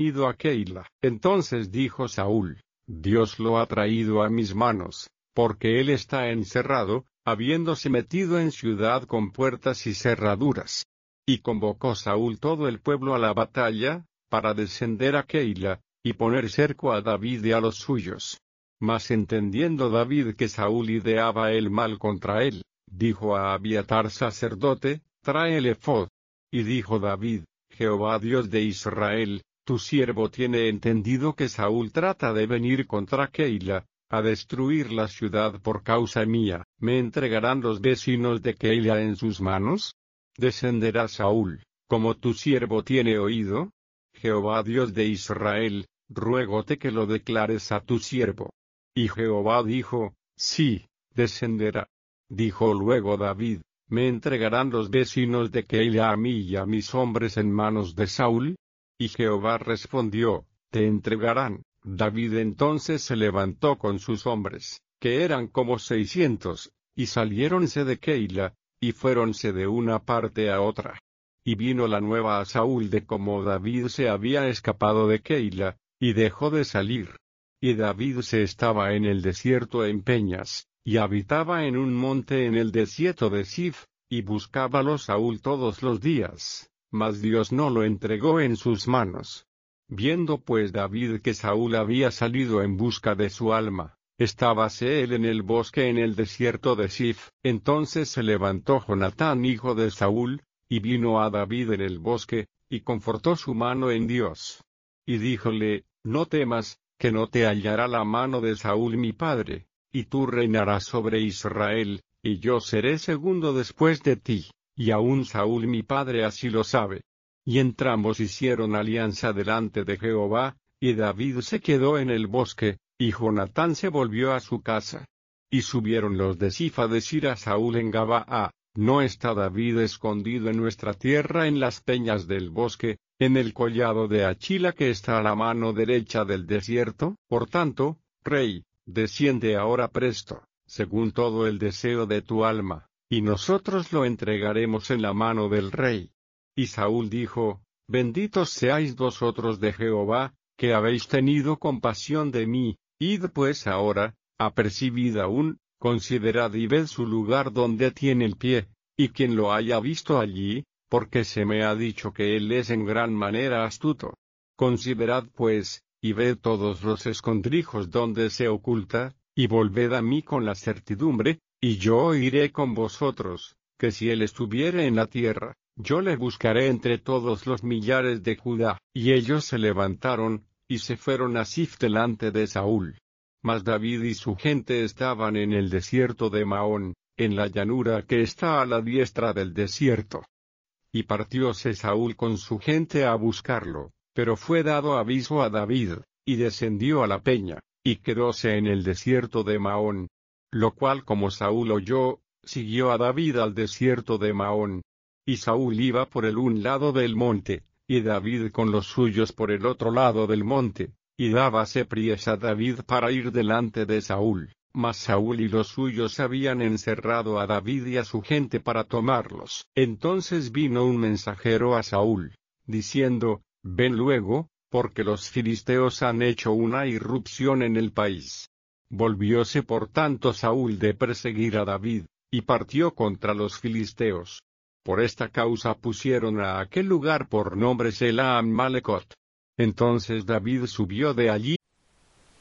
ido a Keila. Entonces dijo Saúl: Dios lo ha traído a mis manos, porque él está encerrado, habiéndose metido en ciudad con puertas y cerraduras. Y convocó Saúl todo el pueblo a la batalla, para descender a Keila, y poner cerco a David y a los suyos. Mas entendiendo David que Saúl ideaba el mal contra él, dijo a Abiatar sacerdote: Trae el ephod. Y dijo David: Jehová Dios de Israel, tu siervo tiene entendido que Saúl trata de venir contra Keila, a destruir la ciudad por causa mía. ¿Me entregarán los vecinos de Keila en sus manos? ¿Descenderá Saúl, como tu siervo tiene oído? Jehová Dios de Israel, ruégote que lo declares a tu siervo. Y Jehová dijo: Sí, descenderá. Dijo luego David: ¿Me entregarán los vecinos de Keila a mí y a mis hombres en manos de Saúl? Y Jehová respondió: Te entregarán. David entonces se levantó con sus hombres, que eran como 600, y saliéronse de Keila, y fuéronse de una parte a otra. Y vino la nueva a Saúl de cómo David se había escapado de Keila, y dejó de salir. Y David se estaba en el desierto en peñas, y habitaba en un monte en el desierto de Sif, y buscábalo Saúl todos los días, mas Dios no lo entregó en sus manos. Viendo pues David que Saúl había salido en busca de su alma, estábase él en el bosque en el desierto de Sif. Entonces se levantó Jonatán hijo de Saúl, y vino a David en el bosque, y confortó su mano en Dios. Y díjole: No temas, que no te hallará la mano de Saúl mi padre, y tú reinarás sobre Israel, y yo seré segundo después de ti, y aun Saúl mi padre así lo sabe. Y entrambos hicieron alianza delante de Jehová, y David se quedó en el bosque, y Jonatán se volvió a su casa. Y subieron los de Sif a decir a Saúl en Gabaa: ¿No está David escondido en nuestra tierra en las peñas del bosque, en el collado de Achila que está a la mano derecha del desierto? Por tanto, rey, desciende ahora presto, según todo el deseo de tu alma, y nosotros lo entregaremos en la mano del rey. Y Saúl dijo: Benditos seáis vosotros de Jehová, que habéis tenido compasión de mí. Id pues ahora, apercibid aún, considerad y ved su lugar donde tiene el pie, y quien lo haya visto allí, porque se me ha dicho que él es en gran manera astuto. Considerad pues, y ved todos los escondrijos donde se oculta, y volved a mí con la certidumbre, y yo iré con vosotros, que si él estuviere en la tierra, yo le buscaré entre todos los millares de Judá. Y ellos se levantaron, y se fueron a Sif delante de Saúl. Mas David y su gente estaban en el desierto de Maón, en la llanura que está a la diestra del desierto. Y partióse Saúl con su gente a buscarlo, pero fue dado aviso a David, y descendió a la peña, y quedóse en el desierto de Maón. Lo cual como Saúl oyó, siguió a David al desierto de Maón. Y Saúl iba por el un lado del monte, y David con los suyos por el otro lado del monte, y dábase priesa David para ir delante de Saúl, mas Saúl y los suyos habían encerrado a David y a su gente para tomarlos. Entonces vino un mensajero a Saúl, diciendo: Ven luego, porque los filisteos han hecho una irrupción en el país. Volvióse por tanto Saúl de perseguir a David, y partió contra los filisteos. Por esta causa pusieron a aquel lugar por nombre Sela Ammalekot. Entonces David subió de allí,